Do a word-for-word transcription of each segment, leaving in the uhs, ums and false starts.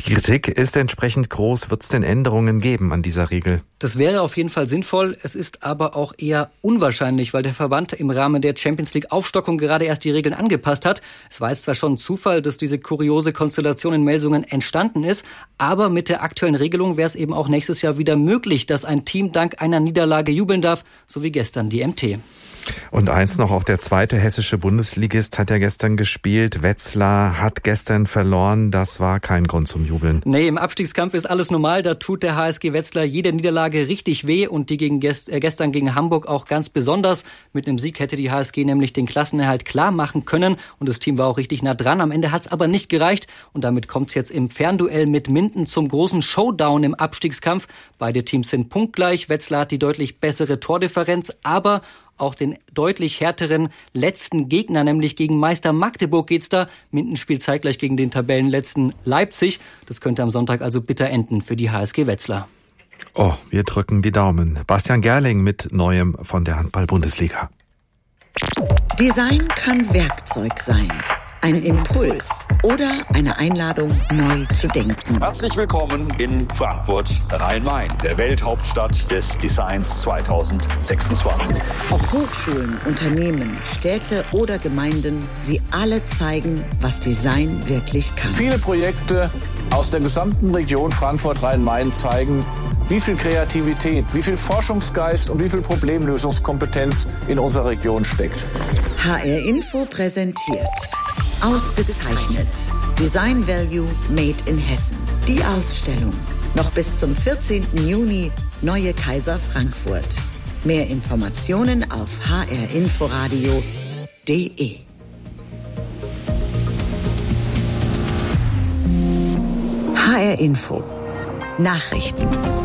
Die Kritik ist entsprechend groß. Wird es denn Änderungen geben an dieser Regel? Das wäre auf jeden Fall sinnvoll. Es ist aber auch eher unwahrscheinlich, weil der Verband im Rahmen der Champions League Aufstockung gerade erst die Regeln angepasst hat. Es war jetzt zwar schon ein Zufall, dass diese kuriose Konstellation in Melsungen entstanden ist, aber mit der aktuellen Regelung wäre es eben auch nächstes Jahr wieder möglich, dass ein Team dank einer Niederlage jubeln darf, so wie gestern die M T. Und eins noch, auch der zweite hessische Bundesligist hat ja gestern gespielt. Wetzlar hat gestern verloren. Das war kein Grund zum Jubeln. Nee, im Abstiegskampf ist alles normal. Da tut der H S G Wetzlar jede Niederlage richtig weh und die gegen gest- äh, gestern gegen Hamburg auch ganz besonders. Mit einem Sieg hätte die H S G nämlich den Klassenerhalt klar machen können und das Team war auch richtig nah dran. Am Ende hat es aber nicht gereicht und damit kommt es jetzt im Fernduell mit Minden zum großen Showdown im Abstiegskampf. Beide Teams sind punktgleich. Wetzlar hat die deutlich bessere Tordifferenz, aber auch den deutlich härteren letzten Gegner, nämlich gegen Meister Magdeburg geht's da. Minden spielt zeitgleich gegen den Tabellenletzten Leipzig. Das könnte am Sonntag also bitter enden für die H S G Wetzlar. Oh, wir drücken die Daumen. Bastian Gerling mit Neuem von der Handball-Bundesliga. Design kann Werkzeug sein. Ein Impuls oder eine Einladung, neu zu denken. Herzlich willkommen in Frankfurt Rhein-Main, der Welthauptstadt des Designs zwanzig sechsundzwanzig. Ob Hochschulen, Unternehmen, Städte oder Gemeinden, sie alle zeigen, was Design wirklich kann. Viele Projekte aus der gesamten Region Frankfurt Rhein-Main zeigen, wie viel Kreativität, wie viel Forschungsgeist und wie viel Problemlösungskompetenz in unserer Region steckt. H R Info präsentiert Ausgezeichnet. Design Value Made in Hessen. Die Ausstellung. Noch bis zum vierzehnten Juni, Neue Kaiser Frankfurt. Mehr Informationen auf h r inforadio punkt d e. H R Info. Nachrichten.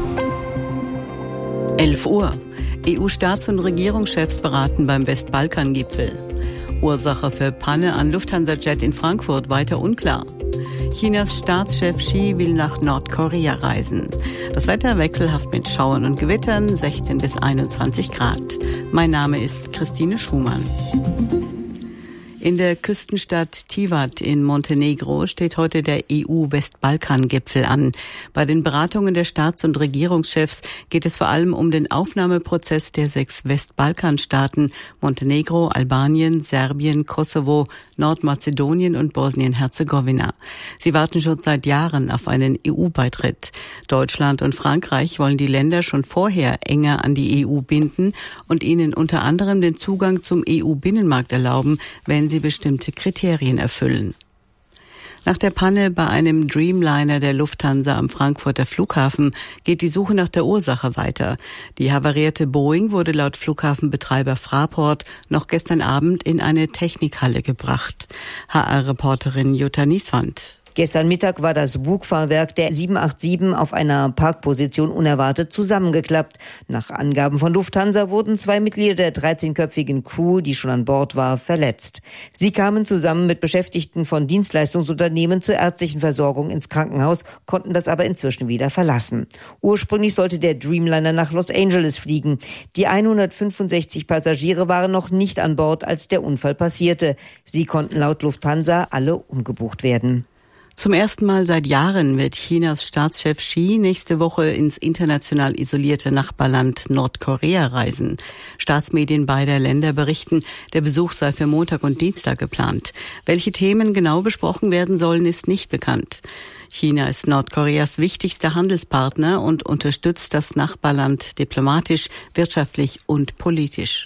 elf Uhr. E U-Staats- und Regierungschefs beraten beim Westbalkan-Gipfel. Ursache für Panne an Lufthansa-Jet in Frankfurt weiter unklar. Chinas Staatschef Xi will nach Nordkorea reisen. Das Wetter wechselhaft mit Schauern und Gewittern, sechzehn bis einundzwanzig Grad. Mein Name ist Christine Schumann. In der Küstenstadt Tivat in Montenegro steht heute der E U-Westbalkan-Gipfel an. Bei den Beratungen der Staats- und Regierungschefs geht es vor allem um den Aufnahmeprozess der sechs Westbalkanstaaten Montenegro, Albanien, Serbien, Kosovo, Nordmazedonien und Bosnien-Herzegowina. Sie warten schon seit Jahren auf einen E U-Beitritt. Deutschland und Frankreich wollen die Länder schon vorher enger an die E U binden und ihnen unter anderem den Zugang zum E U-Binnenmarkt erlauben, wenn sie bestimmte Kriterien erfüllen. Nach der Panne bei einem Dreamliner der Lufthansa am Frankfurter Flughafen geht die Suche nach der Ursache weiter. Die havarierte Boeing wurde laut Flughafenbetreiber Fraport noch gestern Abend in eine Technikhalle gebracht. H R-Reporterin Jutta Nieswand. Gestern Mittag war das Bugfahrwerk der sieben acht sieben auf einer Parkposition unerwartet zusammengeklappt. Nach Angaben von Lufthansa wurden zwei Mitglieder der dreizehnköpfigen Crew, die schon an Bord war, verletzt. Sie kamen zusammen mit Beschäftigten von Dienstleistungsunternehmen zur ärztlichen Versorgung ins Krankenhaus, konnten das aber inzwischen wieder verlassen. Ursprünglich sollte der Dreamliner nach Los Angeles fliegen. Die hundertfünfundsechzig Passagiere waren noch nicht an Bord, als der Unfall passierte. Sie konnten laut Lufthansa alle umgebucht werden. Zum ersten Mal seit Jahren wird Chinas Staatschef Xi nächste Woche ins international isolierte Nachbarland Nordkorea reisen. Staatsmedien beider Länder berichten, der Besuch sei für Montag und Dienstag geplant. Welche Themen genau besprochen werden sollen, ist nicht bekannt. China ist Nordkoreas wichtigster Handelspartner und unterstützt das Nachbarland diplomatisch, wirtschaftlich und politisch.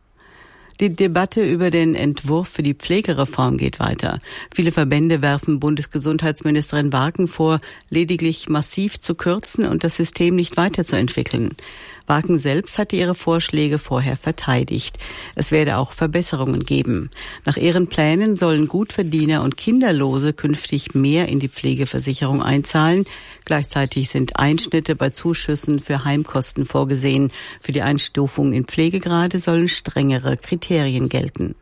Die Debatte über den Entwurf für die Pflegereform geht weiter. Viele Verbände werfen Bundesgesundheitsministerin Wagen vor, lediglich massiv zu kürzen und das System nicht weiterzuentwickeln. Wagen selbst hatte ihre Vorschläge vorher verteidigt. Es werde auch Verbesserungen geben. Nach ihren Plänen sollen Gutverdiener und Kinderlose künftig mehr in die Pflegeversicherung einzahlen. Gleichzeitig sind Einschnitte bei Zuschüssen für Heimkosten vorgesehen. Für die Einstufung in Pflegegrade sollen strengere Kriterien gelten.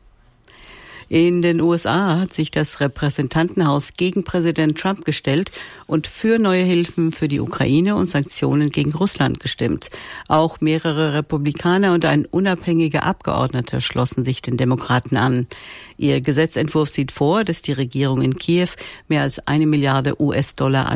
In den U S A hat sich das Repräsentantenhaus gegen Präsident Trump gestellt und für neue Hilfen für die Ukraine und Sanktionen gegen Russland gestimmt. Auch mehrere Republikaner und ein unabhängiger Abgeordneter schlossen sich den Demokraten an. Ihr Gesetzentwurf sieht vor, dass die Regierung in Kiew mehr als eine Milliarde U S-Dollar an